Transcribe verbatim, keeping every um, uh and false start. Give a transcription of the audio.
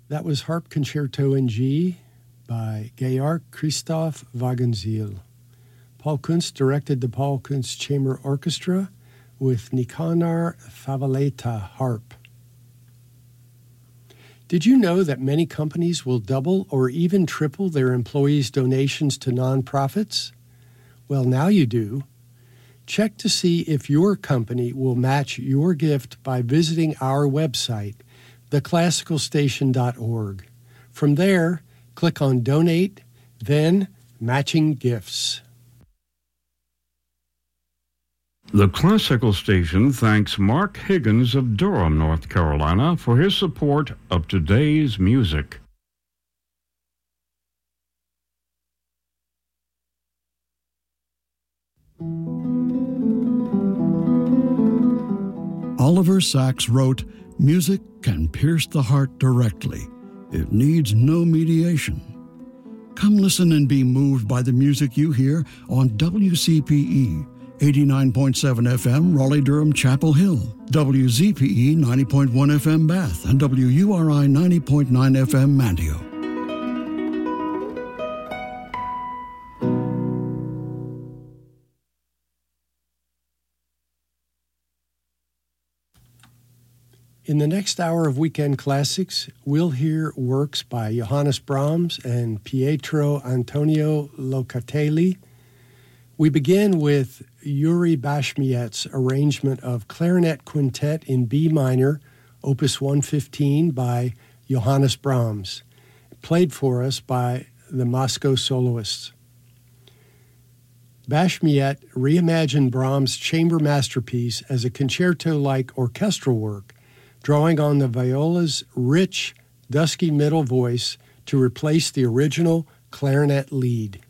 That was Harp Concerto in G by Georg Christoph Wagenseil. Paul Kunst directed the Paul Kunst Chamber Orchestra with Nicanor Favaleta harp. Did you know that many companies will double or even triple their employees' donations to nonprofits? Well, now you do. Check to see if your company will match your gift by visiting our website, the classical station dot org. From there, click on Donate, then Matching Gifts. The Classical Station thanks Mark Higgins of Durham, North Carolina, for his support of today's music. Oliver Sacks wrote, "Music can pierce the heart directly. It needs no mediation." Come listen and be moved by the music you hear on W C P E, eighty-nine point seven F M, Raleigh-Durham, Chapel Hill, W Z P E, ninety point one F M, Bath, and W U R I, ninety point nine F M, Manteo. In the next hour of Weekend Classics, we'll hear works by Johannes Brahms and Pietro Antonio Locatelli. We begin with Yuri Bashmiet's arrangement of Clarinet Quintet in B minor, Opus one fifteen by Johannes Brahms, played for us by the Moscow Soloists. Bashmiet reimagined Brahms' chamber masterpiece as a concerto-like orchestral work, drawing on the viola's rich, dusky middle voice to replace the original clarinet lead.